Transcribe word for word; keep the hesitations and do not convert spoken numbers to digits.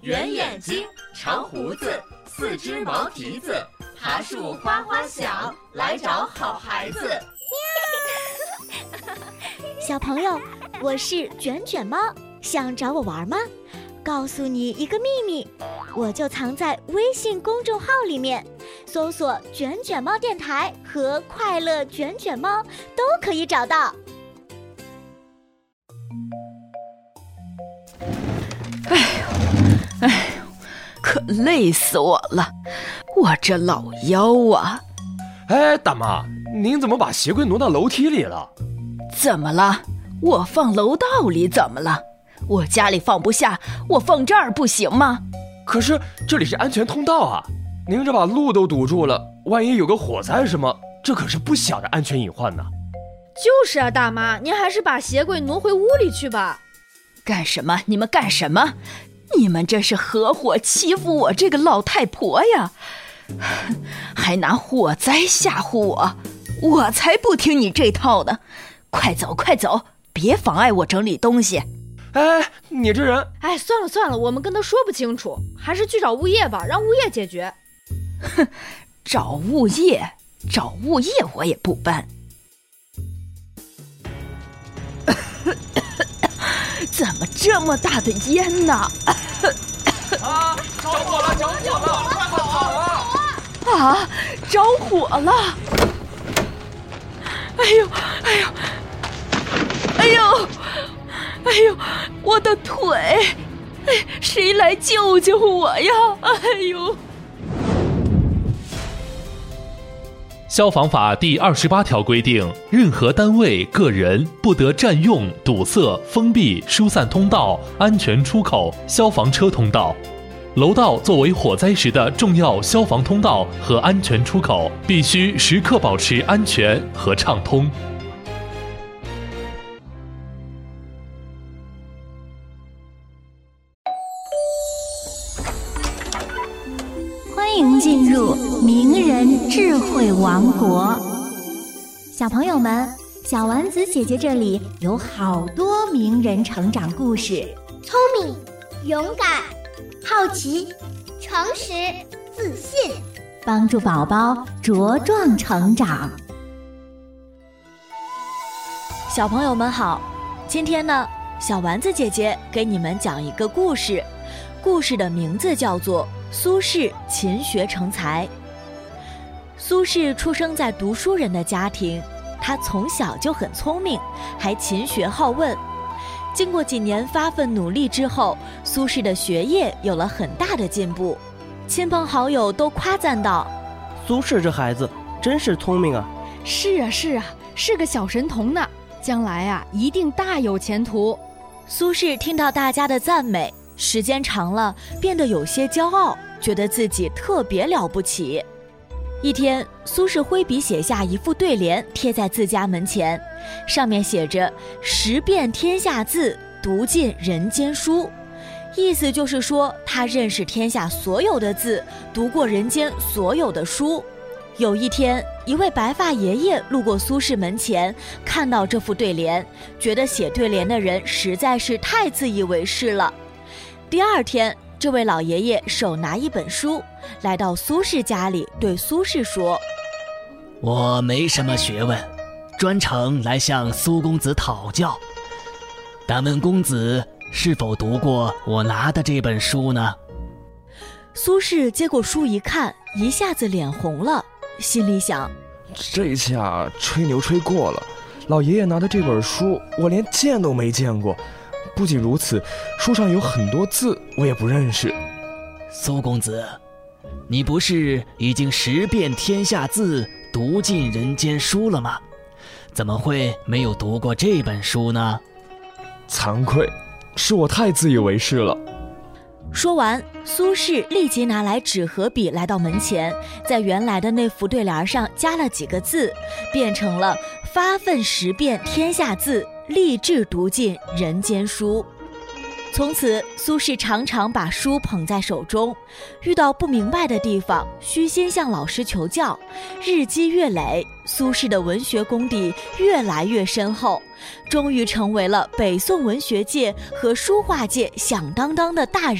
圆眼睛，长胡子，四只毛蹄子，爬树哗哗响，来找好孩子。 小朋友，我是卷卷猫，想找我玩吗？告诉你一个秘密，我就藏在微信公众号里面，搜索卷卷猫电台和快乐卷卷猫都可以找到。 哎呦哎呦，可累死我了，我这老腰啊。 哎，大妈，您怎么把鞋柜挪到楼梯里了？ 怎么了？我放楼道里怎么了？我家里放不下，我放这儿不行吗？ 可是这里是安全通道啊，您这把路都堵住了，万一有个火灾什么，这可是不小的安全隐患呢。 就是啊，大妈，您还是把鞋柜挪回屋里去吧。 干什么？你们干什么？你们这是合伙欺负我这个老太婆呀，还拿火灾吓唬我，我才不听你这套呢。快走快走，别妨碍我整理东西。 哎，你这人…… 哎，算了算了，我们跟他说不清楚，还是去找物业吧，让物业解决。 哼，找物业，找物业我也不搬。怎么这么大的烟呢？ 啊！着火了！着火了！快跑啊！ 啊！着火了！哎呦！哎呦！哎呦！哎呦！我的腿！哎，谁来救救我呀？哎呦！ 消防法第二十八条规定，任何单位、个人不得占用、堵塞、封闭、疏散通道、安全出口、消防车通道。楼道作为火灾时的重要消防通道和安全出口，必须时刻保持安全和畅通。 欢迎进入名人智慧王国。小朋友们，小丸子姐姐这里有好多名人成长故事， 聪明、勇敢、好奇、诚实、自信， 帮助宝宝茁壮成长。小朋友们好，今天呢，小丸子姐姐给你们讲一个故事，故事的名字叫做苏轼勤学成才。苏轼出生在读书人的家庭，他从小就很聪明，还勤学好问。经过几年发奋努力之后，苏轼的学业有了很大的进步，亲朋好友都夸赞道： 苏轼这孩子真是聪明啊。 是啊是啊，是个小神童呢，将来啊一定大有前途。 苏轼听到大家的赞美，时间长了变得有些骄傲，觉得自己特别了不起。一天，苏轼挥笔写下一副对联，贴在自家门前，上面写着识遍天下字，读尽人间书。意思就是说，他认识天下所有的字，读过人间所有的书。有一天，一位白发爷爷路过苏轼门前，看到这副对联，觉得写对联的人实在是太自以为是了。第二天，这位老爷爷手拿一本书，来到苏轼家里，对苏轼说： 我没什么学问，专程来向苏公子讨教。但问公子是否读过我拿的这本书呢？ 苏轼接过书一看，一下子脸红了，心里想： 这下吹牛吹过了，老爷爷拿的这本书我连见都没见过。不仅如此，书上有很多字我也不认识。 苏公子，你不是已经识遍天下字，读尽人间书了吗？怎么会没有读过这本书呢？ 惭愧，是我太自以为是了。 说完，苏轼立即拿来纸和笔，来到门前，在原来的那副对联上加了几个字，变成了发奋识遍天下字，立志读尽人间书。从此，苏轼常常把书捧在手中，遇到不明白的地方，虚心向老师求教。日积月累，苏轼的文学功底越来越深厚，终于成为了北宋文学界和书画界响当当的大人。